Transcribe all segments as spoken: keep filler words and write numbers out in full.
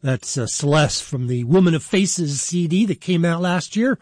That's uh, Celeste from the Woman of Faces C D that came out last year,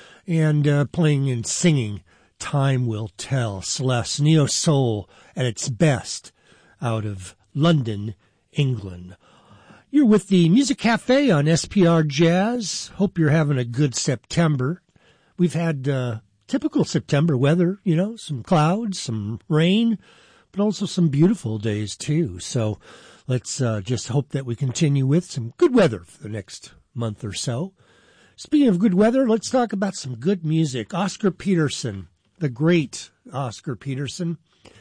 and uh, playing and singing Time Will Tell. Celeste, neo soul at its best, out of London, England. You're with the Music Cafe on S P R Jazz. Hope you're having a good September. We've had uh, typical September weather, you know, some clouds, some rain, but also some beautiful days too. So let's uh, just hope that we continue with some good weather for the next month or so. Speaking of good weather, let's talk about some good music. Oscar Peterson, the great Oscar Peterson,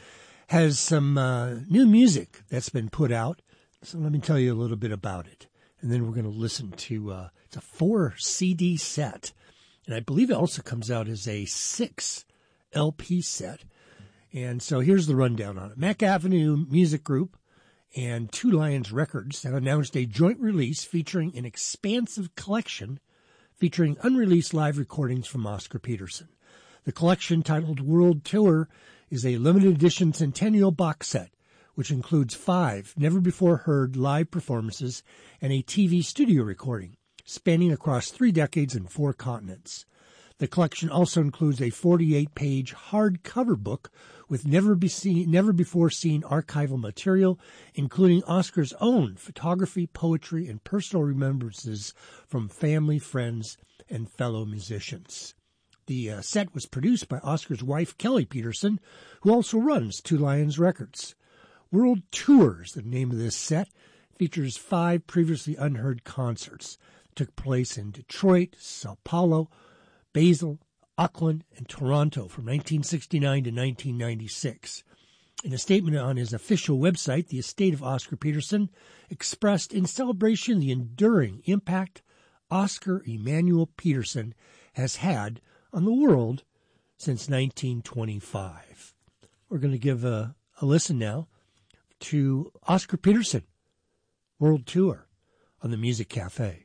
has some uh, new music that's been put out. So let me tell you a little bit about it. And then we're going to listen to, uh, it's a four C D set. And I believe it also comes out as a six L P set. And so here's the rundown on it. Mack Avenue Music Group and Two Lions Records have announced a joint release featuring an expansive collection featuring unreleased live recordings from Oscar Peterson. The collection, titled World Tour, is a limited edition centennial box set, which includes five never-before-heard live performances and a T V studio recording, spanning across three decades and four continents. The collection also includes a forty-eight page hardcover book with never be seen, never before seen archival material, including Oscar's own photography, poetry, and personal remembrances from family, friends, and fellow musicians. The uh, set was produced by Oscar's wife, Kelly Peterson, who also runs Two Lions Records. World Tours, the name of this set, features five previously unheard concerts that took place in Detroit, Sao Paulo, Basel, Auckland, and Toronto from nineteen sixty-nine to nineteen ninety-six. In a statement on his official website, the estate of Oscar Peterson expressed in celebration the enduring impact Oscar Emanuel Peterson has had on the world since nineteen twenty-five. We're going to give a, a listen now to Oscar Peterson, World Tour, on the Music Cafe.